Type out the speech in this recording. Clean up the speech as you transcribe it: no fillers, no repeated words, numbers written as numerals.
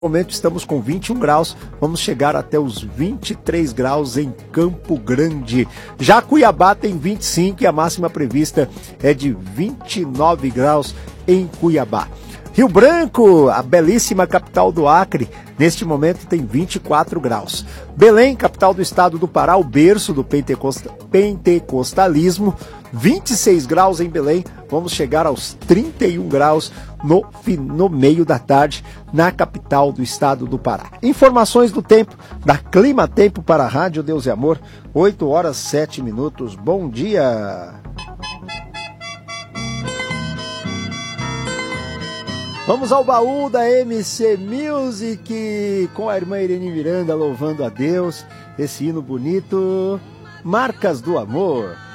No momento estamos com 21 graus, vamos chegar até os 23 graus em Campo Grande. Já Cuiabá tem 25 e a máxima prevista é de 29 graus em Cuiabá. Rio Branco, a belíssima capital do Acre, neste momento tem 24 graus. Belém, capital do estado do Pará, o berço do pentecostalismo, 26 graus em Belém, vamos chegar aos 31 graus no meio da tarde, na capital do estado do Pará. Informações do tempo, da Clima Tempo para a Rádio Deus e Amor, 8 horas 7 minutos. Bom dia! Vamos ao baú da MC Music, com a irmã Irene Miranda louvando a Deus, esse hino bonito, Marcas do Amor.